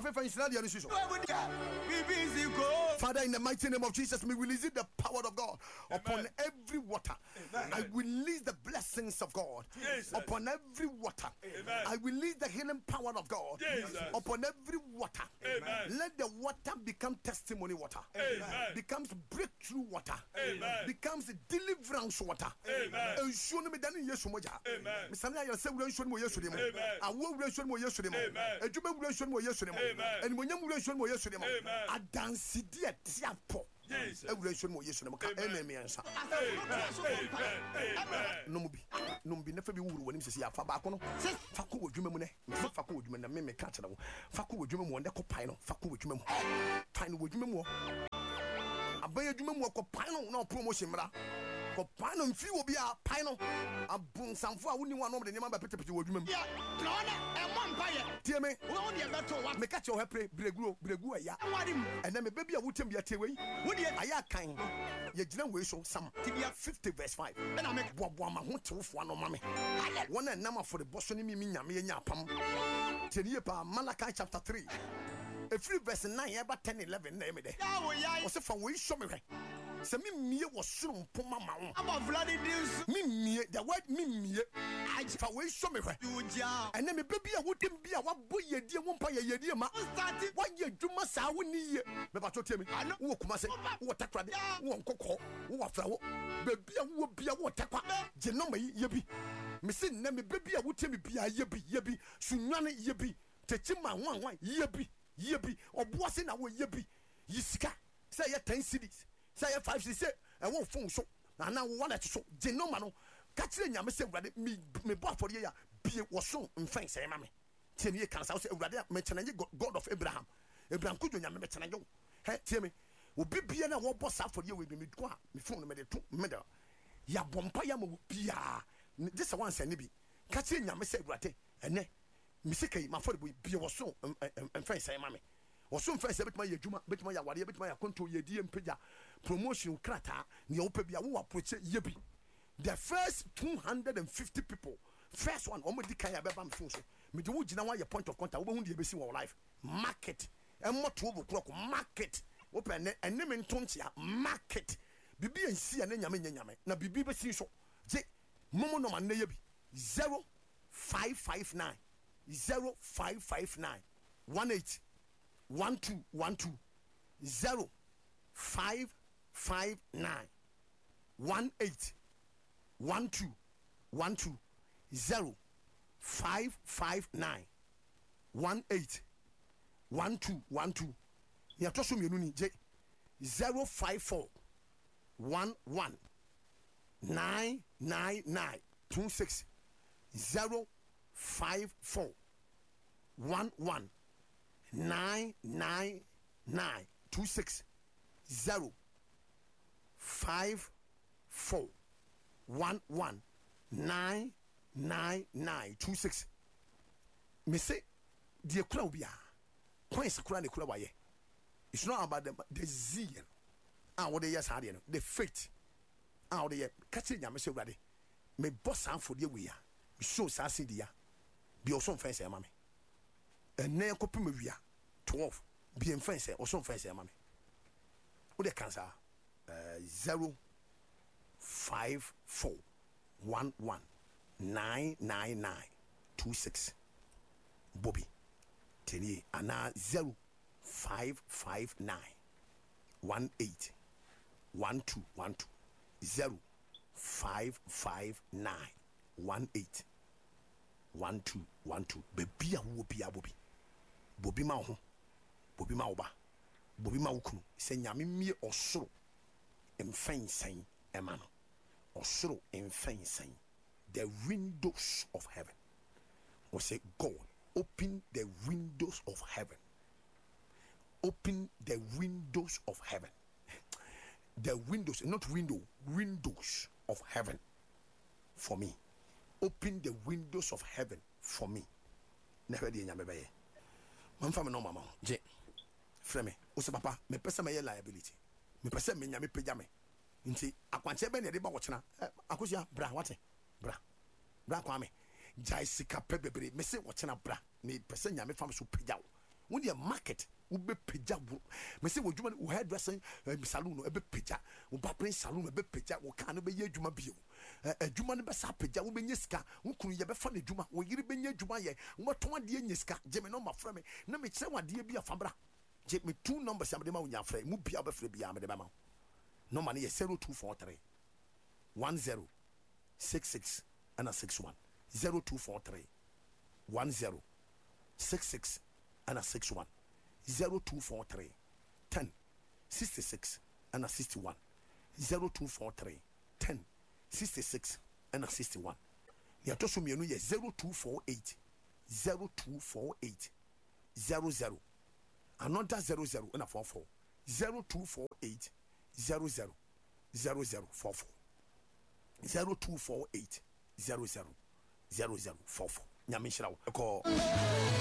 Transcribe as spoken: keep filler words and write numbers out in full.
Father, in the mighty name of Jesus, we release the power of God upon every water. I release the blessings of God upon every water. I release the healing power of God upon every water. Let the water become testimony water, becomes breakthrough water, becomes deliverance water. And show me that in Yesu moja. Misana ya se wuran show mo Yesu dem. Awo wuran show mo Yesu dem. Adwuma wuran show mo Yesu dem. And monyam wuran show mo Yesu dem. Adansidi atiapo. Yes. Every show mo Yesu dem ka enemy ansa. No mo bi. No bi na fa bi wuru wonim sesi afa ba ko no. Fa ko wadwuma mu ne. Fa ko wadwuma na me me ka kire wo. Fa ko wadwuma mu wonde ko pai no. Fa ko wadwuma mu. Pai no wadwuma mu. Abaya wadwuma mu ko pai no na promotion mra. Ko pai no mfi obi a pai no. Abun samfo a woni wa no de nyama ba petepete wadwuma mu. Ya, no na e mo mpaye. Tie me. Wo de beto wa. Me ka kire wo hepre bregu bregu aya. And then me baby a wutem bia tie we. Wo de aya kan. Ye gina we so sam. Tibia fifty verse five. E na me boaboa ma ho tewfo ano ma me. Wona nam for the boss ni mi mi nyame ye nya pam. Tie ne pa Malachi chapter three. Every verse nine eba ten eleven na me de. O se fa we show me hwe. Se mi mie wo soro mpoma ma wo. Aba vladi dis. Mi mie the word mi mie. I fa we show me hwe. And then me baby a wotem bia wa boye die wo mpa ye ye ma. Wa ye dwuma sa wo ni ye. Me ba to tie me. Wo kuma se wo takrade wo nkokọ wo afra wo. Baby a wo bia wo takwa. Je no ma ye bi. Me se na me baby a wotem bia ye bi ye bi. Sunwane ye bi. Techima wan wan ye bi. Ye bi. Oboa se na wo ye bi. Yisika. Say ye ten cities. Say five six say I won't phone so na na one let so je no ma no ka kire nyame say urade me me bo for ye ya bie wo so mfan say ma me tie me kan say urade me chenanye God of Abraham Abraham kujo nyame me chenanye he tie me obi bie na wo bo sa for ye we be me ko a me phone me de to me da ya bompa ya mo bia this one say ne bi ka kire nyame say urade ene me sekai ma for bie wo so mfan say ma me Oso mfa se betima ye dwuma betima ya ware betima ya konto ye die mpega promotion krata ne opa bia wo approach ye bi the first two hundred fifty people first one omo di kan ya beba mfo so me de wo gina wa ye point of contact wo be hu de besi wo life market emmo to wo kroko market open ne ene me ntontia market bibi ensi ya ne nyame nyame na bibi besi so je momo no man na ye bi zero five five nine zero five five nine one eight one two one two zero five five nine one eight one two one two zero five five nine one eight one two one two. Ya to so mienu ni je zero five four one one nine nine nine two six zero five four one one nine nine nine two six zero five four one one nine nine nine two six. Me say the kura bia points kura ne kura waye. It's not about the, the zeal. Ah, what they yes had you the faith. Ah, what they catching ya me say ready. Me boss am for the we are. Me show sa see dia. Be also fence e mama. And then copy me via twelve. Be in fence or some fence, mammy. What the cancer? Uh, zero five four one one nine nine nine two six. Bobby. Tell ye, and now zero five five nine one eight one two one two zero five five nine one eight one two one two. Baby, I will be a Bobby. Bobby Maho, Bobby Mauba, Bobby Mauku, say Yamimi or so, and fain saying, Emano, or so and fain saying, the windows of heaven. Or say, God, open the windows of heaven. Open the windows of heaven. The windows, not window, windows of heaven for me. Open the windows of heaven for me. Never did Yamabe. Man fam no mama je freme o se papa me pese me liability me pese me nya me pega me nti akwanche be ne de ba wo chena akosia bra wate bra bra kwa me jai sika pebebre me se wo chena bra me pese nya me fam so pega when you market ube peja me say wo dwuma wo hairdressing salon no ebe peja wo barbering salon ebe peja wo kan no be ye dwuma bio adwuma no be sa peja wo be nyesika wo kunu ye be fa na dwuma wo yiri be nya dwuma ye wo ton ade nyesika je me no ma fra me na me kire wade bi afabra je me two numbers am de ma wo nya fra mu bia be fra bia me de ba ma no man ye zero two four three one zero six six and a six one zero two four three one zero six six and a six one zero two four three ten sixty six and a sixty one zero two four three ten sixty six and a sixty one. Ya to so mienu ye zero two four eight zero two four eight zero zero another zero zero and a four four zero two four eight zero zero zero zero four four zero two four eight zero zero zero zero four four. Nyame shira wo.